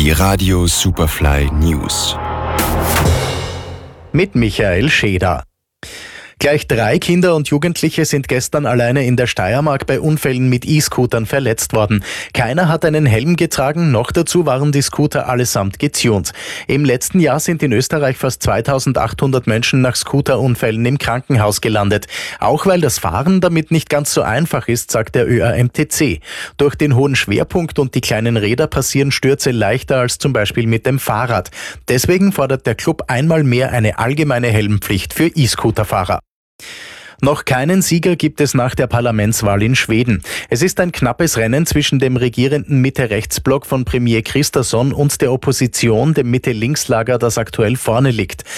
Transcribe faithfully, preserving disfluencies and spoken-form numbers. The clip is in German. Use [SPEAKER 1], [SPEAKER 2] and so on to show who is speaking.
[SPEAKER 1] Die Radio Superfly News.
[SPEAKER 2] Mit Michael Scheder. Gleich drei Kinder und Jugendliche sind gestern alleine in der Steiermark bei Unfällen mit E-Scootern verletzt worden. Keiner hat einen Helm getragen, noch dazu waren die Scooter allesamt getunt. Im letzten Jahr sind in Österreich fast zweitausendachthundert Menschen nach Scooterunfällen im Krankenhaus gelandet. Auch weil das Fahren damit nicht ganz so einfach ist, sagt der Ö A M T C. Durch den hohen Schwerpunkt und die kleinen Räder passieren Stürze leichter als zum Beispiel mit dem Fahrrad. Deswegen fordert der Club einmal mehr eine allgemeine Helmpflicht für E-Scooterfahrer. Noch keinen Sieger gibt es nach der Parlamentswahl in Schweden. Es ist ein knappes Rennen zwischen dem regierenden Mitte-Rechts-Block von Premier Kristersson und der Opposition, dem Mitte-Links-Lager, das aktuell vorne liegt.